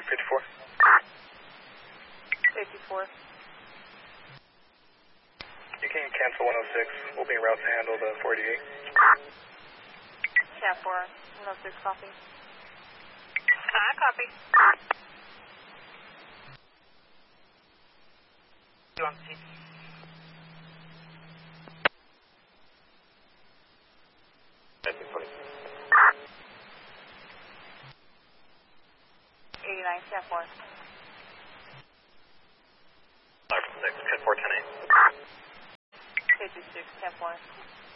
54. 54. You can cancel 106. We'll be en route to handle the 48. Cat 4, 106, copy. Copy. You on seat? That's 40. 89, Cat 4. 5 6, 10 4, 10 8. 56, Cat 4.